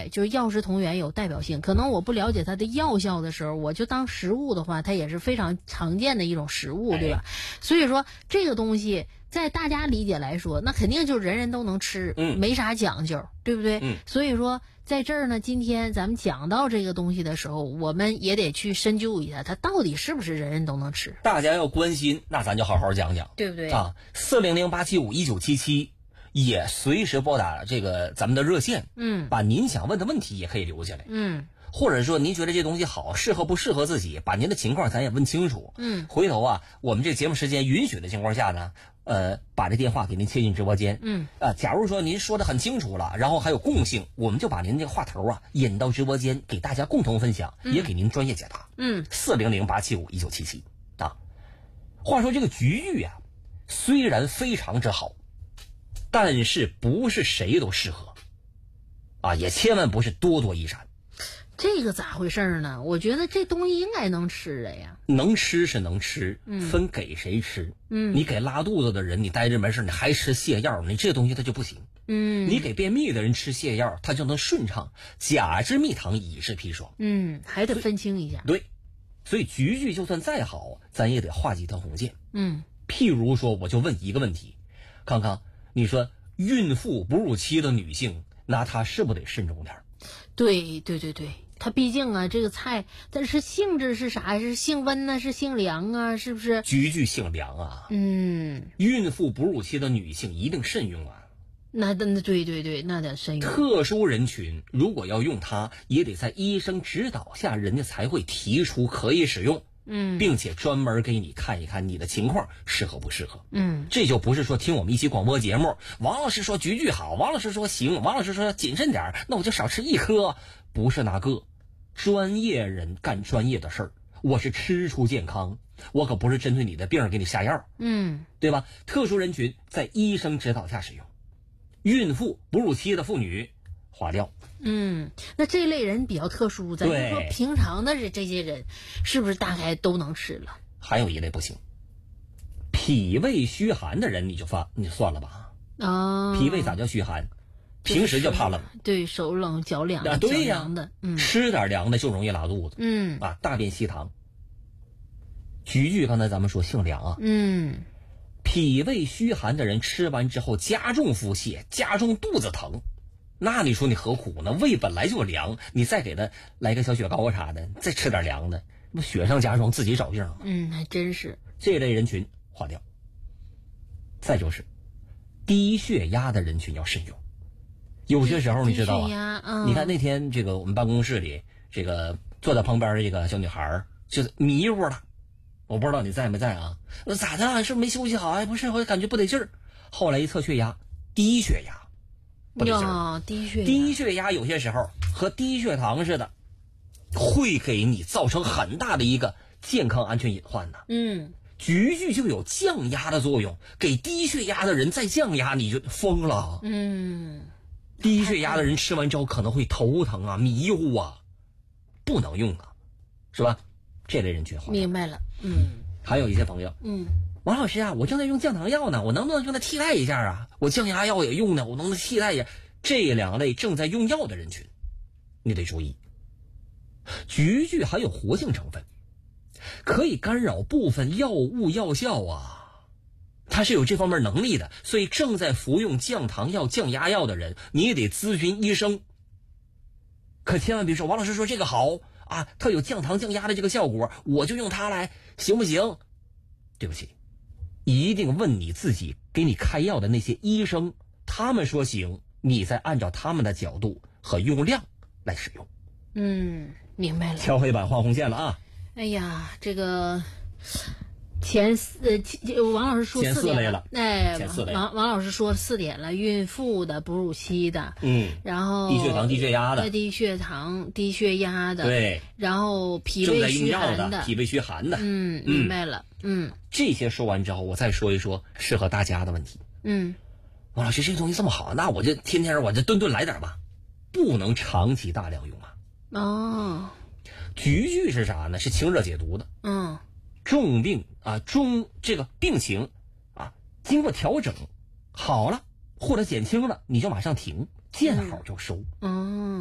就是药食同源有代表性，可能我不了解它的药效的时候，我就当食物的话，它也是非常常见的一种食物，对吧？所以说这个东西在大家理解来说，那肯定就人人都能吃，没啥讲究，对不对？所以说在这儿呢，今天咱们讲到这个东西的时候，我们也得去深究一下，它到底是不是人人都能吃。 大家要关心，那咱就好好讲讲， 对不对啊？400-875-1977。也随时拨打这个咱们的热线，把您想问的问题也可以留下来，或者说您觉得这东西好，适合不适合自己，把您的情况咱也问清楚，回头啊，我们这节目时间允许的情况下呢，把这电话给您切进直播间，假如说您说的很清楚了，然后还有共性，我们就把您这个话头啊引到直播间，给大家共同分享，也给您专业解答，400-875-1977啊。话说这个菊苣啊，虽然非常之好。但是不是谁都适合啊，也千万不是多多益善。 这个咋回事呢？我觉得这东西应该能吃的呀。 能吃是能吃，分给谁吃。你给拉肚子的人，你待着没事，你还吃泻药，你这东西它就不行。你给便秘的人吃泻药，它就能顺畅。甲之蜜糖，乙之砒霜。 还得分清一下。 对，所以菊苣就算再好，咱也得画几条红线。譬如说，我就问一个问题，康康。你说孕妇哺乳期的女性，那她是不是得慎重点？ 对，她毕竟啊，这个菜，但是性质是啥？是性温呢？是性凉啊？是不是？ 菊苣性凉啊。孕妇哺乳期的女性一定慎用啊。 那对，那得慎用。 特殊人群如果要用它，也得在医生指导下，人家才会提出可以使用。并且专门给你看一看你的情况适合不适合。这就不是说听我们一期广播节目，王老师说菊苣好，王老师说行，王老师说谨慎点，那我就少吃一颗。不是那个，专业人干专业的事儿，我是吃出健康，我可不是针对你的病给你下药。对吧？特殊人群在医生指导下使用，孕妇、哺乳期的妇女划掉。 那这类人比较特殊，咱就说平常的这些人，是不是大概都能吃了？ 还有一类不行，脾胃虚寒的人，你算了吧。脾胃咋叫虚寒？平时就怕冷， 对，手冷脚凉的， 对呀， 的， 吃点凉的就容易拉肚子，大便稀溏。菊苣刚才咱们说性凉啊，脾胃虚寒的人吃完之后加重腹泻，加重肚子疼。那你说你何苦呢？胃本来就凉，你再给他来个小雪糕啥的，再吃点凉的，不雪上加霜，自己找病吗？ 还真是。 这类人群划掉。再就是低血压的人群要慎用。有些时候你知道啊，你看那天这个我们办公室里这个坐在旁边的这个小女孩就是迷糊了，我不知道你在没在啊？咋的了？是不是没休息好啊？不是，我感觉不得劲儿。后来一测血压，低血压。低血压有些时候和低血糖似的，会给你造成很大的一个健康安全隐患的。菊苣就有降压的作用，给低血压的人再降压，你就疯了。低血压的人吃完之后可能会头疼啊、迷糊啊，不能用啊，是吧？这类人群明白了。 还有一些朋友，王老师啊，我正在用降糖药呢，我能不能用它替代一下啊？我降压药也用呢，我能不能替代一下？这两类正在用药的人群，你得注意。菊苣含有活性成分，可以干扰部分药物药效啊，它是有这方面能力的。所以正在服用降糖药、降压药的人，你也得咨询医生。可千万别说王老师说这个好啊，它有降糖降压的这个效果，我就用它来，行不行？对不起，一定问你自己给你开药的那些医生，他们说行，你再按照他们的角度和用量来使用。 明白了。 敲黑板画红线了啊！ 哎呀，这个王老师说4点了，王老师说4点了，孕妇的、哺乳期的，然后低血糖、低血压的， 低血糖、低血压的， 对， 然后脾胃虚寒的， 脾胃虚寒的， 明白了， 这些说完之后，我再说一说适合大家的问题。王老师，这东西这么好，那我就天天我就顿顿来点吧，不能长期大量用啊。菊苣是啥呢？是清热解毒的。重病啊，这个病情啊，经过调整好了或者减轻了，你就马上停，见好就收。